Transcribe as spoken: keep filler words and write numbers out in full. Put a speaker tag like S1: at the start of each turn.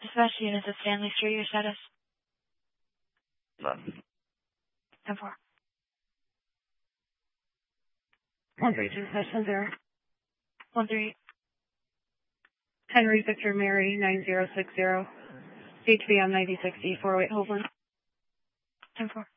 S1: Dispatch units at Stanley Street, your status?
S2: None.
S1: ten four.
S3: one three two, Session zero.
S1: one three.
S3: Henry Victor Mary, nine zero six zero. H B M ninety sixty, four oh eight Hoveland.
S1: ten four.